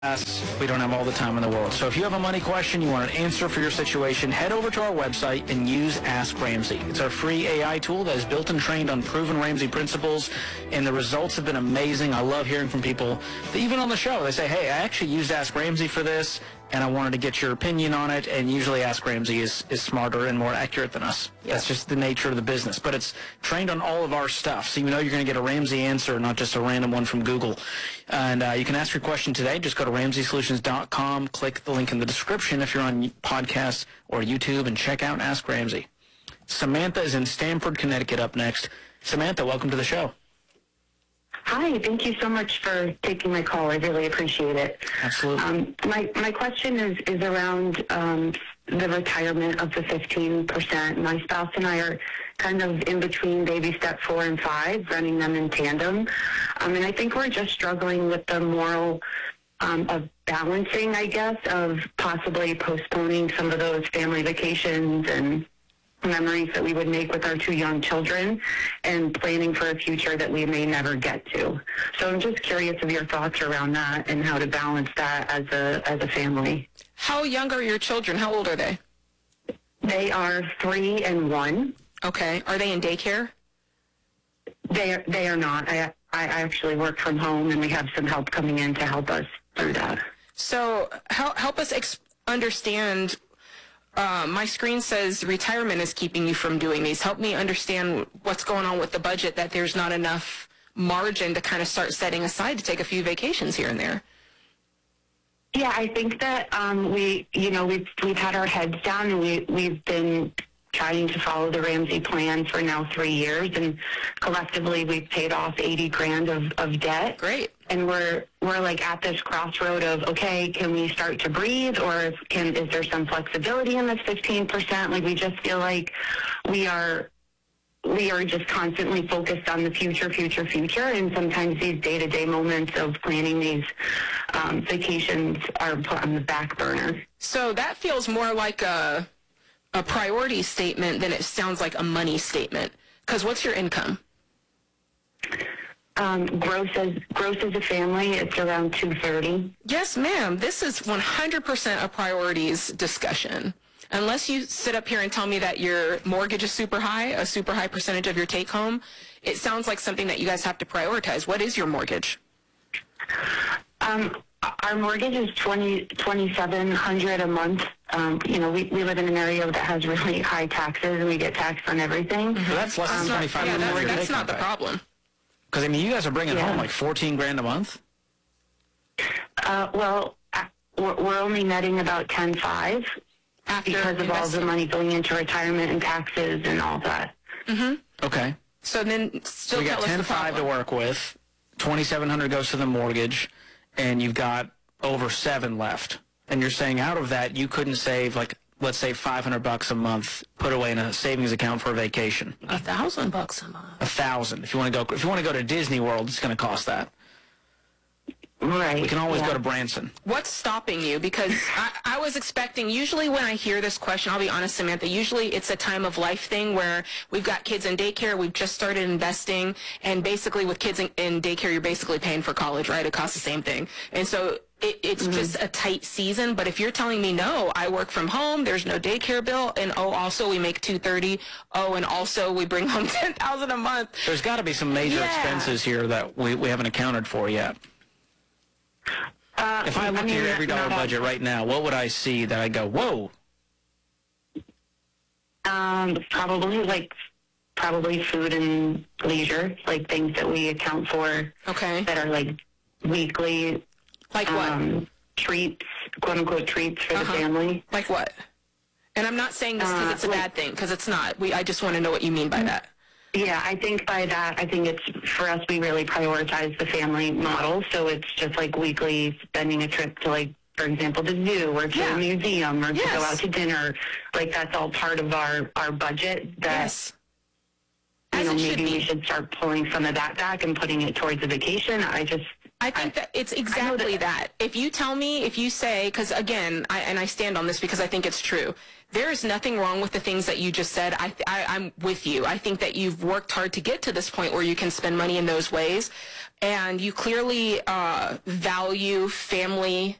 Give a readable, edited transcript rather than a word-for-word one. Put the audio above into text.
We don't have all the time in the world. So if you have a money question, you want an answer for your situation, head over to our website and use Ask Ramsey. It's our free AI tool that is built and trained on proven Ramsey principles, and the results have been amazing. I love hearing from people, even on the show. They say, hey, I actually used Ask Ramsey for this, and I wanted to get your opinion on it, and usually Ask Ramsey is smarter and more accurate than us. Yeah. That's just the nature of the business. But it's trained on all of our stuff, so you know you're going to get a Ramsey answer, not just a random one from Google. And you can ask your question today. Just go to RamseySolutions.com, click the link in the description if you're on podcast or YouTube, and check out Ask Ramsey. Samantha is in Stamford, Connecticut up next. Samantha, welcome to the show. Hi, thank you so much for taking my call. I really appreciate it. Absolutely. My question is around the retirement of the 15%. My spouse and I are kind of in between baby step 4 and 5, running them in tandem. And I think we're just struggling with the moral of balancing, I guess, of possibly postponing some of those family vacations and memories that we would make with our 2 young children and planning for a future that we may never get to. So I'm just curious of your thoughts around that and how to balance that as a family. How young are your children? How old are they? They are 3 and 1. Okay. Are they in daycare? They are not. I actually work from home, and we have some help coming in to help us through that. So help us understand. My screen says retirement is keeping you from doing these. Help me understand what's going on with the budget, that there's not enough margin to kind of start setting aside to take a few vacations here and there. Yeah, I think that we've had our heads down, and we've been trying to follow the Ramsey plan for now 3 years, and collectively we've paid off $80,000 of debt. Great. And we're like at this crossroad of, okay, can we start to breathe, or is there some flexibility in this 15%? Like, we just feel like we are just constantly focused on the future, and sometimes these day-to-day moments of planning these vacations are put on the back burner. So that feels more like a priority statement than it sounds like a money statement. Because what's your income? Gross as a family, it's around $230,000. Yes, ma'am. This is 100% a priorities discussion. Unless you sit up here and tell me that your mortgage is super high, a super high percentage of your take home, it sounds like something that you guys have to prioritize. What is your mortgage? Our mortgage is $2,700 a month. We live in an area that has really high taxes, and we get taxed on everything. So that's less than 25. That's not the problem. Because, you guys are bringing home like $14,000 a month? We're only netting about $10,500 because of all the money going into retirement and taxes and all that. Mm-hmm. Okay. So then still we got $10,500 to work with, $2,700 goes to the mortgage, and you've got over $7,000 left. And you're saying out of that, you couldn't save, like, let's say $500 a month, put away in a savings account for a vacation. $1,000 a month. $1,000. If you want to go to Disney World, it's going to cost that. Right. We can always go to Branson. What's stopping you? Because I was expecting, usually when I hear this question, I'll be honest, Samantha, usually it's a time of life thing where we've got kids in daycare, we've just started investing, and basically with kids in daycare, you're basically paying for college, right? It costs the same thing. And so it's just a tight season. But if you're telling me, no, I work from home, there's no daycare bill, and also we make $230,000, and also we bring home $10,000 a month. There's got to be some major expenses here that we haven't accounted for yet. If I look at your every dollar budget right now, what would I see that I go, whoa? Probably food and leisure, like things that we account for. Okay. That are like weekly. Like what? Treats, quote unquote treats for the family. Like what? And I'm not saying this because it's a bad thing, because it's not. I just want to know what you mean by that. Yeah, I think by that, it's, for us, we really prioritize the family model. So it's just like weekly spending a trip to, like, for example, the zoo or to a museum or to go out to dinner. Like, that's all part of our budget that, maybe we should start pulling some of that back and putting it towards a vacation. I think that it's exactly that. If you tell me, if you say, because again, I stand on this because I think it's true, there is nothing wrong with the things that you just said. I'm with you. I think that you've worked hard to get to this point where you can spend money in those ways. and you clearly value family